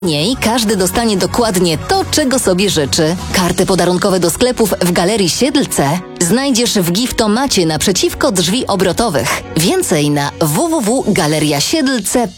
Niej każdy dostanie dokładnie to, czego sobie życzy. Karty podarunkowe do sklepów w Galerii Siedlce znajdziesz w giftomacie naprzeciwko drzwi obrotowych. Więcej na www.galeriasiedlce.pl